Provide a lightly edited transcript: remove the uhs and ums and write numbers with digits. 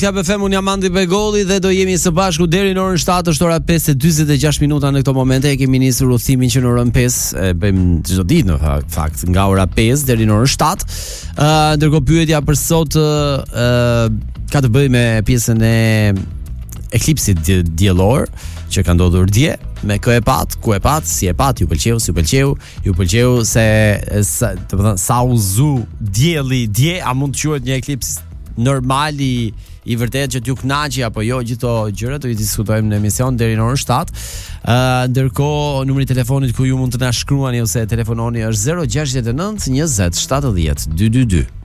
Klab FM, unë jam Andi Begolli dhe do jemi së bashku deri në orën 7, është ora 5:46 minuta në këto momente. E kemi nisur udhëtimin që në orën 5 e bëjmë çdo ditë në fakt, nga ora 5 deri në orën 7. Ndërkohë pyetja për sot ka të bëjë me pjesën e eklipsit diellor që ka ndodhur dje. Me kë e pat, ku e pat, si e pat, ju pëlqeu se domethënë sa u zu dielli dje, a mund të quhet një eklips normal i vërtet që t'ju kënaqi apo jo, gjitho gjërat do i diskutojmë në emision deri në orën 7. Ndërkohë numri i telefonit ku ju mund të na shkruani ose telefononi është 069 20 70 222.